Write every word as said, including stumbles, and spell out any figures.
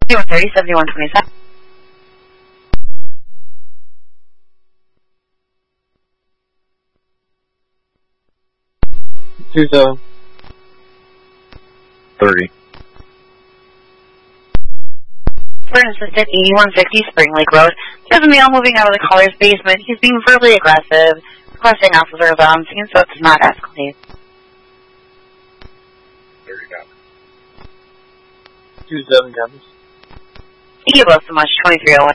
seventy-one thirty, seventy-one twenty-seven. Two seven. Thirty. For an assistant, eighty-one fifty Spring Lake Road. There's a male moving out of the caller's basement. He's being verbally aggressive, requesting officer bouncing, and so it does not escalate. thirty copies. Two seven copies. Thank you both so much. twenty-three oh one.